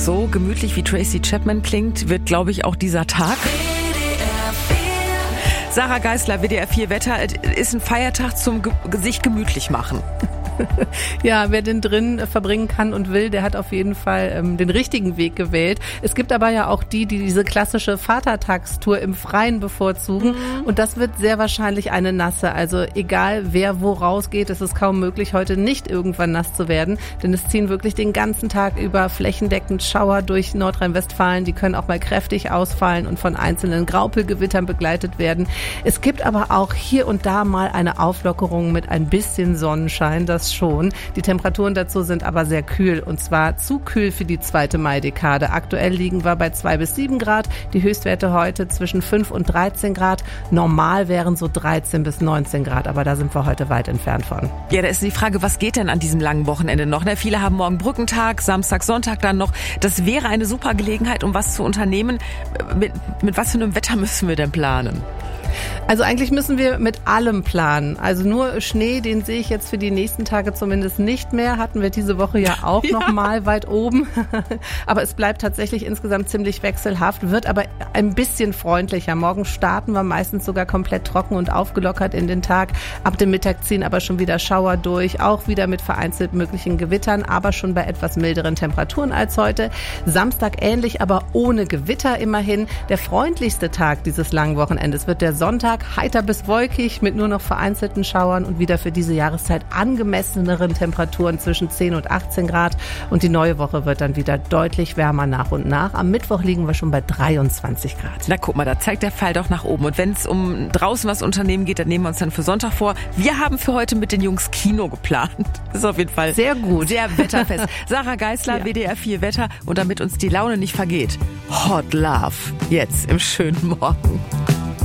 So gemütlich wie Tracy Chapman klingt, wird, glaube ich, auch dieser Tag. Sarah Geisler, WDR 4 Wetter, ist ein Feiertag zum sich gemütlich machen. Ja, wer den drin verbringen kann und will, der hat auf jeden Fall den richtigen Weg gewählt. Es gibt aber ja auch die diese klassische Vatertagstour im Freien bevorzugen. Und das wird sehr wahrscheinlich eine nasse. Also egal, wer wo rausgeht, es ist kaum möglich, heute nicht irgendwann nass zu werden. Denn es ziehen wirklich den ganzen Tag über flächendeckend Schauer durch Nordrhein-Westfalen. Die können auch mal kräftig ausfallen und von einzelnen Graupelgewittern begleitet werden. Es gibt aber auch hier und da mal eine Auflockerung mit ein bisschen Sonnenschein. Das schon. Die Temperaturen dazu sind aber sehr kühl und zwar zu kühl für die zweite Maidekade. Aktuell liegen wir bei 2 bis 7 Grad. Die Höchstwerte heute zwischen 5 und 13 Grad. Normal wären so 13 bis 19 Grad, aber da sind wir heute weit entfernt von. Ja, da ist die Frage, was geht denn an diesem langen Wochenende noch? Viele haben morgen Brückentag, Samstag, Sonntag dann noch. Das wäre eine super Gelegenheit, um was zu unternehmen. Mit was für einem Wetter müssen wir denn planen? Also eigentlich müssen wir mit allem planen. Also nur Schnee, den sehe ich jetzt für die nächsten Tage zumindest nicht mehr. Hatten wir diese Woche ja auch noch mal weit oben. Aber es bleibt tatsächlich insgesamt ziemlich wechselhaft, wird aber ein bisschen freundlicher. Morgen starten wir meistens sogar komplett trocken und aufgelockert in den Tag. Ab dem Mittag ziehen aber schon wieder Schauer durch, auch wieder mit vereinzelt möglichen Gewittern, aber schon bei etwas milderen Temperaturen als heute. Samstag ähnlich, aber ohne Gewitter immerhin. Der freundlichste Tag dieses langen Wochenendes wird der Sonntag, heiter bis wolkig mit nur noch vereinzelten Schauern und wieder für diese Jahreszeit angemesseneren Temperaturen zwischen 10 und 18 Grad. Und die neue Woche wird dann wieder deutlich wärmer nach und nach. Am Mittwoch liegen wir schon bei 23 Grad. Na guck mal, da zeigt der Pfeil doch nach oben. Und wenn es um draußen was unternehmen geht, dann nehmen wir uns dann für Sonntag vor. Wir haben für heute mit den Jungs Kino geplant. Das ist auf jeden Fall sehr gut. Sehr wetterfest. Sarah Geisler, ja. WDR 4 Wetter. Und damit uns die Laune nicht vergeht, Hot Love. Jetzt im schönen Morgen.